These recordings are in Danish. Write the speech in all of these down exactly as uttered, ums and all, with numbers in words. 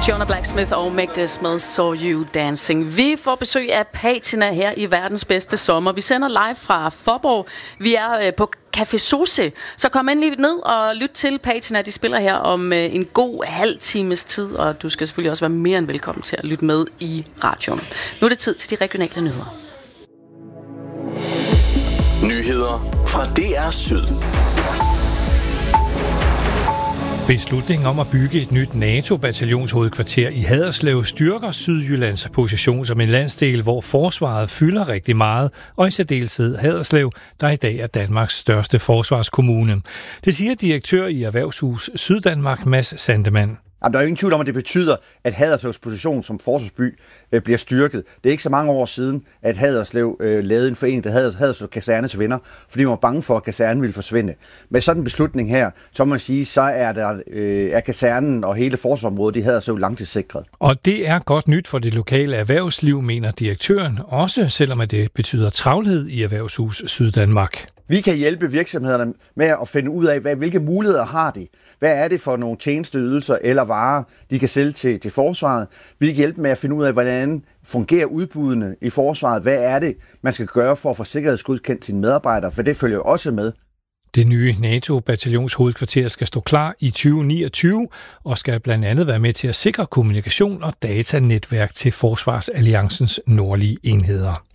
Jonah Blacksmith og Magda med Saw You Dancing. Vi får besøg af Patina her i verdens bedste sommer. Vi sender live fra Faaborg. Vi er på Café Sose, så kom endelig ned og lyt til Patina. De spiller her om en god halv times tid, og du skal selvfølgelig også være mere end velkommen til at lytte med i radioen. Nu er det tid til de regionale nyheder. Nyheder fra D R Syd. Beslutningen om at bygge et nyt NATO-bataljonshovedkvarter i Haderslev styrker Sydjyllands position som en landsdel, hvor forsvaret fylder rigtig meget, og i særdeleshed Haderslev, der i dag er Danmarks største forsvarskommune. Det siger direktør i Erhvervshus Syddanmark, Mads Sandemann. Jamen, der er jo ingen tvivl om, at det betyder, at Haderslevs position som forsvarsby øh, bliver styrket. Det er ikke så mange år siden, at Haderslev øh, lavede en forening, der hedder Haderslev Kaserne til Venner, fordi man var bange for, at kasernen ville forsvinde. Med sådan en beslutning her, så må man sige, så er, der, øh, er kasernen og hele forsvarsområdet i Haderslev langtidssikret. Og det er godt nyt for det lokale erhvervsliv, mener direktøren, også selvom det betyder travlhed i Erhvervshus Syddanmark. Vi kan hjælpe virksomhederne med at finde ud af, hvad, hvilke muligheder har de. Hvad er det for nogle tjenesteydelser eller varer, de kan sælge til, til forsvaret? Vi kan hjælpe med at finde ud af, hvordan fungerer udbuddene i forsvaret. Hvad er det, man skal gøre for at få sikkerhedsgodkendt sine medarbejdere? For det følger jo også med. Det nye NATO-bataljonshovedkvarter skal stå klar i tyve niogtyve og skal blandt andet være med til at sikre kommunikation og datanetværk til Forsvarsalliancens nordlige enheder.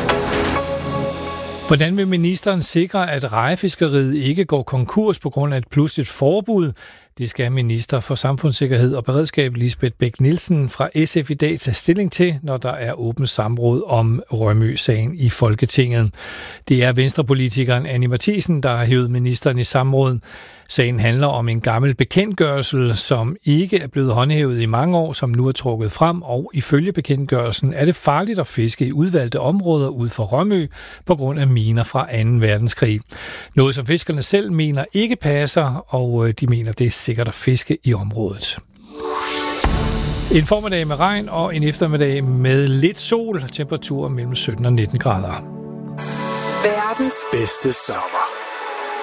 Hvordan vil ministeren sikre, at rejefiskeriet ikke går konkurs på grund af et pludseligt forbud? Det skal minister for samfundssikkerhed og beredskab Lisbeth Bech-Nielsen fra S F i dag tage stilling til, når der er åbent samråd om Rømø-sagen i Folketinget. Det er venstrepolitikeren Annie Matthiesen, der har hævet ministeren i samråd. Sagen handler om en gammel bekendtgørelse, som ikke er blevet håndhævet i mange år, som nu er trukket frem, og ifølge bekendtgørelsen er det farligt at fiske i udvalgte områder ud for Rømø på grund af miner fra anden verdenskrig. Noget, som fiskerne selv mener ikke passer, og de mener, det er sikkert at fiske i området. En formiddag med regn og en eftermiddag med lidt sol, temperatur mellem sytten og nitten grader. Verdens bedste sommer.